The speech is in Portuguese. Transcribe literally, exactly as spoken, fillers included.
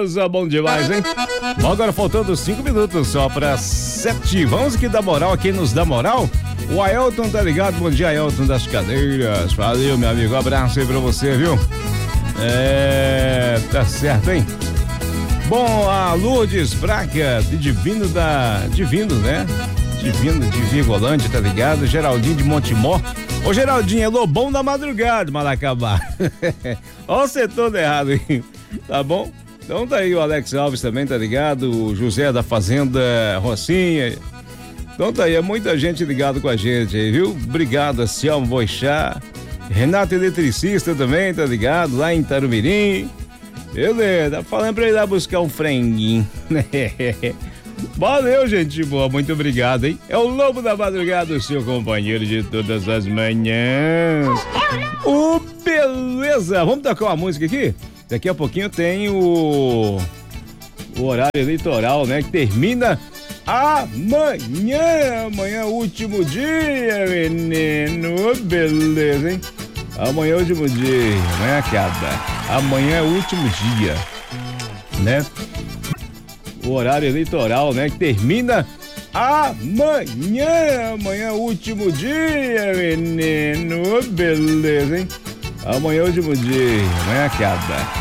beleza, bom demais, hein? Bom, agora faltando cinco minutos só para sete. Vamos aqui dar moral, quem nos dá moral? O Ailton tá ligado? Bom dia, Ailton das Cadeiras. Valeu, meu amigo, um abraço aí pra você, viu? É, tá certo, hein? Bom, a Lourdes Braga, de Divino da... Divino, né? Divino de Virgolândia, tá ligado? Geraldinho de Montemor. Ô, Geraldinho, é Lobão da Madrugada, Malacabá. Ó, você todo errado aí, tá bom? Então tá aí o Alex Alves também, tá ligado? O José da Fazenda Rocinha. Então tá aí, é muita gente ligado com a gente aí, viu? Obrigado, Cialmo Boixá. Renato Eletricista também, tá ligado? Lá em Tarumirim. Beleza, tá falando pra ele lá buscar um franguinho. Valeu, gente boa, muito obrigado, hein? É o Lobo da Madrugada, o seu companheiro de todas as manhãs. Ô, oh, beleza! Vamos tocar uma música aqui? Daqui a pouquinho tem o, o horário eleitoral, né? Que termina amanhã. Amanhã é o último dia, menino. Beleza, hein? Amanhã é o último dia. Amanhã acaba. Amanhã é o último dia, né? O horário eleitoral, né? Que termina amanhã. Amanhã é o último dia, menino. Beleza, hein? Amanhã é o último dia. Amanhã acaba.